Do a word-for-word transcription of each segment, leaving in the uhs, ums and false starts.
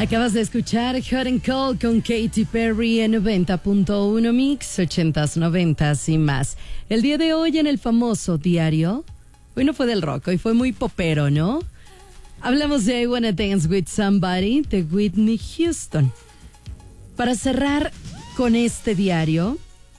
Acabas de escuchar Hot and Cold con Katy Perry en noventa punto uno Mix, ochentas, noventas y más. El día de hoy en el famoso diario, hoy no fue del rock, hoy fue muy popero, ¿no? Hablamos de I Wanna Dance With Somebody de Whitney Houston. Para cerrar con este diario,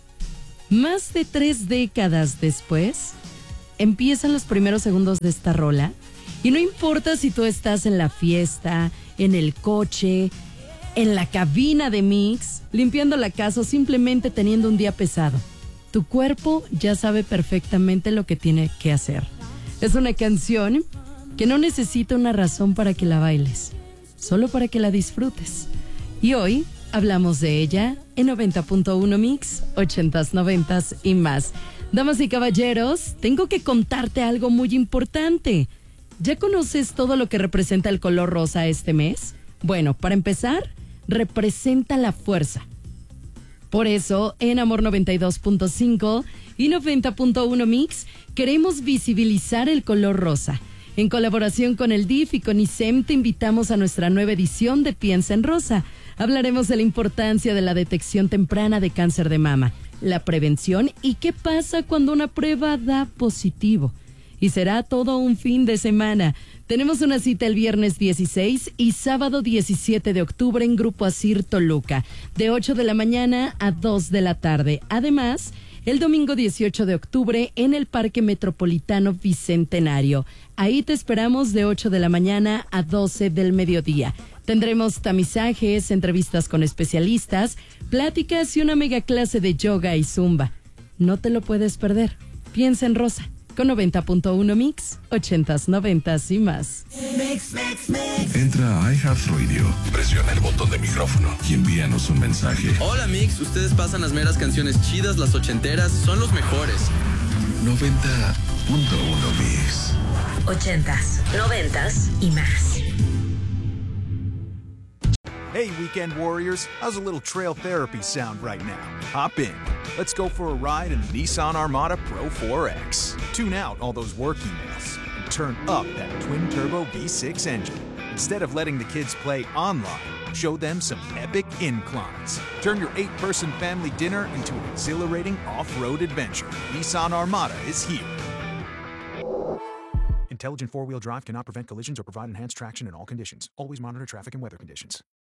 más de tres décadas después, empiezan los primeros segundos de esta rola. Y no importa si tú estás en la fiesta, en el coche, en la cabina de mix, limpiando la casa o simplemente teniendo un día pesado. Tu cuerpo ya sabe perfectamente lo que tiene que hacer. Es una canción que no necesita una razón para que la bailes, solo para que la disfrutes. Y hoy hablamos de ella en noventa punto uno Mix, ochentas, noventas y más. Damas y caballeros, tengo que contarte algo muy importante. ¿Ya conoces todo lo que representa el color rosa este mes? Bueno, para empezar, representa la fuerza. Por eso, en Amor noventa y dos punto cinco y noventa punto uno Mix, queremos visibilizar el color rosa. En colaboración con el D I F y con I S E M, te invitamos a nuestra nueva edición de Piensa en Rosa. Hablaremos de la importancia de la detección temprana de cáncer de mama, la prevención y qué pasa cuando una prueba da positivo. Y será todo un fin de semana. Tenemos una cita el viernes dieciséis y sábado diecisiete de octubre en Grupo Asir Toluca, de ocho de la mañana a dos de la tarde. Además, el domingo dieciocho de octubre en el Parque Metropolitano Bicentenario. Ahí te esperamos de ocho de la mañana a doce del mediodía. Tendremos tamizajes, entrevistas con especialistas, pláticas y una mega clase de yoga y zumba. No te lo puedes perder. Piensa en Rosa. Con noventa punto uno Mix, ochentas, noventas y más. Mix, mix, mix. Entra a iHeartRadio, presiona el botón de micrófono y envíanos un mensaje. Hola Mix, ustedes pasan las meras canciones chidas, las ochenteras, son los mejores. noventa punto uno Mix. Ochentas, noventas y más. Hey, weekend warriors, how's a little trail therapy sound right now? Hop in. Let's go for a ride in the Nissan Armada Pro four X. Tune out all those work emails and turn up that twin-turbo V six engine. Instead of letting the kids play online, show them some epic inclines. Turn your eight-person family dinner into an exhilarating off-road adventure. Nissan Armada is here. Intelligent four-wheel drive cannot prevent collisions or provide enhanced traction in all conditions. Always monitor traffic and weather conditions.